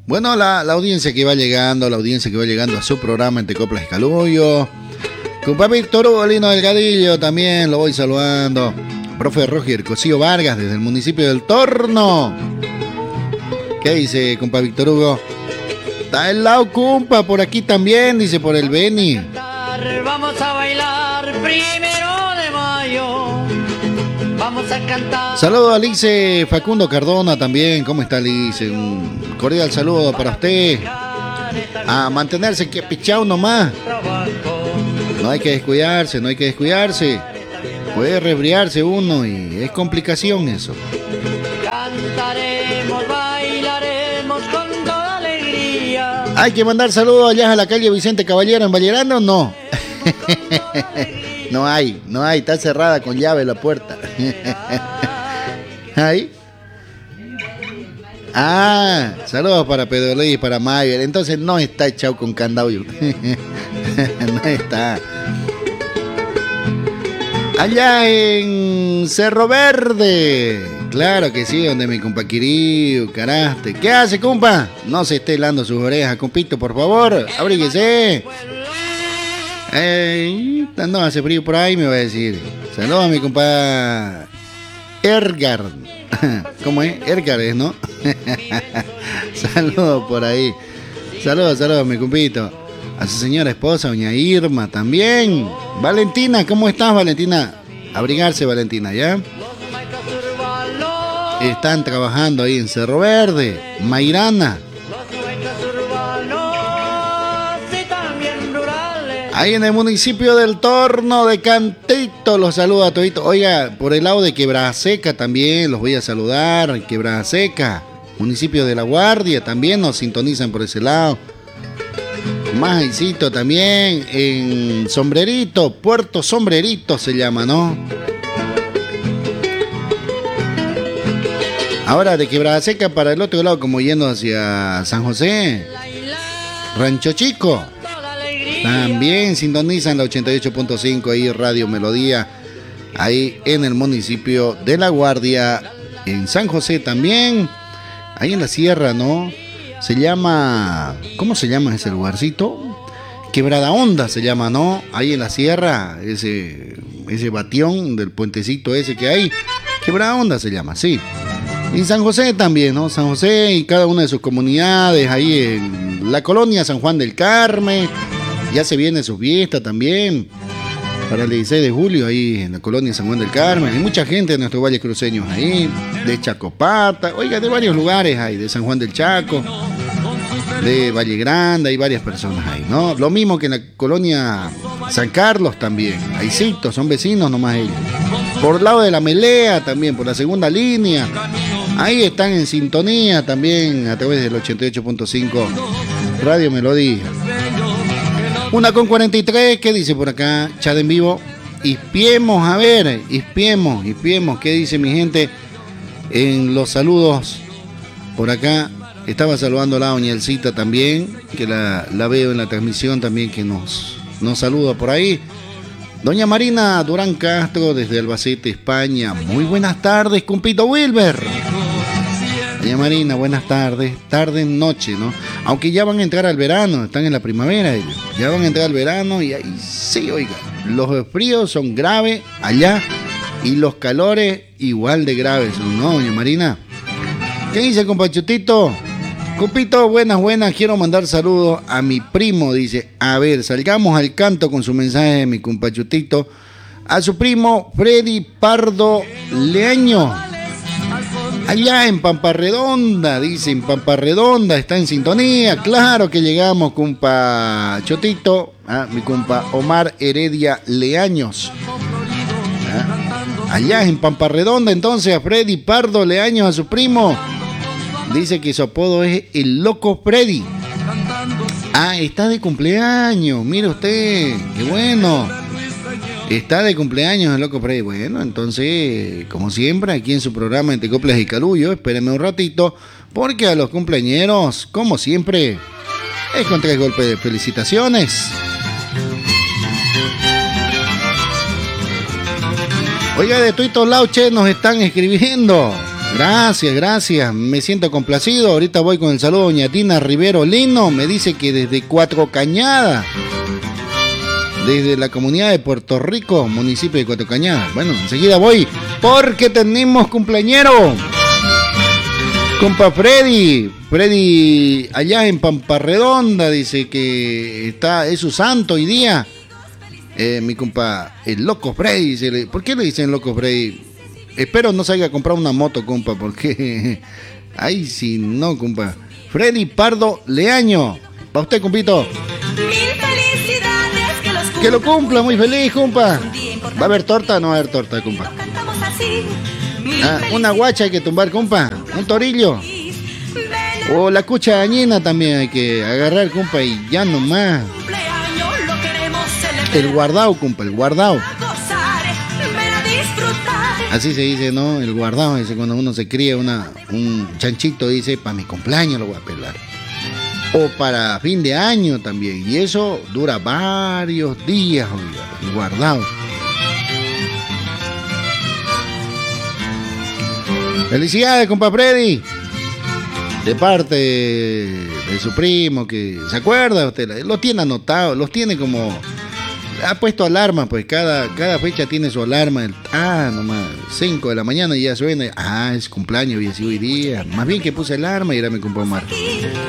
Bueno, la audiencia que va llegando, a su programa en Tecoplas y Calullo. Compa Víctor Hugo Lino Delgadillo también lo voy saludando. Profe Roger Cosío Vargas desde el municipio del Torno. ¿Qué dice, compa Víctor Hugo? Está el lado, compa, por aquí también, dice por el Beni. Vamos a bailar 1 de mayo. Vamos a cantar. Saludo a Alice Facundo Cardona también. ¿Cómo está, Alice? Un cordial saludo para usted. A mantenerse que pichao nomás. No hay que descuidarse. Puede resfriarse uno y es complicación eso. Cantaremos, bailaremos con toda alegría. Hay que mandar saludos allá a la calle Vicente Caballero en Vallerano, no. No hay, está cerrada con llave la puerta. ¿Ahí? Ah, saludos para Pedro Luis y para Mayer. Entonces no está echado con candado. No está. Allá en Cerro Verde. Claro que sí, donde mi compa Quiriu, caraste. ¿Qué hace, compa? No se esté helando sus orejas, compito, por favor. Abríguese. No hace frío por ahí, me va a decir. Saludos a mi compa Ergar. ¿Cómo es? Ergar es, ¿no? Saludos por ahí. Saludos a mi compito. A su señora esposa, doña Irma, también. Valentina, ¿cómo estás, Valentina? Abrigarse, Valentina, ¿ya? Están trabajando ahí en Cerro Verde. Mairana. Ahí en el municipio del Torno de Cantito, los saludo a toditos. Oiga, por el lado de Quebrada Seca también los voy a saludar. Quebrada Seca, municipio de La Guardia, también nos sintonizan por ese lado. Más ahícito también en Sombrerito, Puerto Sombrerito se llama, ¿no? Ahora de Quebrada Seca para el otro lado, como yendo hacia San José, Rancho Chico. También sintonizan la 88.5 ahí, Radio Melodía, ahí en el municipio de La Guardia, en San José también, ahí en la sierra, ¿no? Se llama, ¿cómo se llama ese lugarcito? Quebrada Honda se llama, ¿no? Ahí en la sierra, ese batión del puentecito ese que hay, Quebrada Honda se llama, sí. Y San José también, ¿no? San José y cada una de sus comunidades, ahí en la colonia San Juan del Carmen. Ya se viene su fiesta también para el 16 de julio ahí en la colonia San Juan del Carmen. Hay mucha gente de nuestros valles cruceños ahí, de Chacopata, oiga, de varios lugares hay, de San Juan del Chaco, de Valle Grande, hay varias personas ahí, ¿no? Lo mismo que en la colonia San Carlos también, hay citos, son vecinos nomás ellos. Por el lado de la Melea también, por la segunda línea, ahí están en sintonía también a través del 88.5 Radio Melodía. 1:43, ¿qué dice por acá? Chat en vivo. Ispiemos, a ver, ispiemos, ¿qué dice mi gente? En los saludos, por acá, estaba saludando a la doña Elcita también, que la veo en la transmisión también, que nos saluda por ahí. Doña Marina Durán Castro, desde Albacete, España. Muy buenas tardes, compito Wilber. Doña Marina, buenas tardes, tarde, noche, ¿no? Aunque ya van a entrar al verano, están en la primavera ellos. Ya van a entrar al verano y ahí sí, oiga, los fríos son graves allá y los calores igual de graves, ¿no, doña Marina? ¿Qué dice, compa Chutito? Compito, buenas, quiero mandar saludos a mi primo, dice. A ver, salgamos al canto con su mensaje de mi compa Chutito. A su primo Freddy Pardo Leaño. Allá en Pamparredonda, dice, en Pamparredonda, está en sintonía. Claro que llegamos, compa Chotito, mi compa Omar Heredia Leaños. Allá en Pamparredonda, entonces, a Freddy Pardo Leaños, a su primo. Dice que su apodo es el Loco Freddy. Está de cumpleaños, mire usted, qué bueno. Está de cumpleaños el Loco Freddy. Bueno, entonces, como siempre, aquí en su programa en Tecoplas y Calullo, espérenme un ratito, porque a los cumpleañeros, como siempre, es con 3 golpes de felicitaciones. Oiga, de Tuito Lauche nos están escribiendo. Gracias. Me siento complacido. Ahorita voy con el saludo a doña Tina Rivero Lino. Me dice que desde Cuatro Cañadas. Desde la comunidad de Puerto Rico, municipio de Cuatro Cañadas. Bueno, enseguida voy porque tenemos cumpleañero. Compa Freddy allá en Pampa Redonda dice que es su santo hoy día. Mi compa, el loco Freddy, dice, ¿por qué le dicen loco Freddy? Espero no se haya comprado una moto, compa, porque ay, si no, compa. Freddy Pardo Leaño, para usted, compito. Que lo cumpla, muy feliz, compa. ¿Va a haber torta o no va a haber torta, compa? Una guacha hay que tumbar, compa. Un torillo. O la cucha dañina también hay que agarrar, compa, y ya nomás. El guardao, compa, el guardao. Así se dice, ¿no? El guardao, dice, cuando uno se cría un chanchito, dice, para mi cumpleaños lo voy a pelar. O para fin de año también. Y eso dura varios días, oiga, guardado. Felicidades, compa Freddy. De parte de su primo, que se acuerda usted, lo tiene anotado, los tiene como... Ha puesto alarma, pues cada fecha tiene su alarma. Nomás 5 de la mañana y ya suena. Es cumpleaños y así hoy día. Más bien que puse alarma y era mi compa Omar.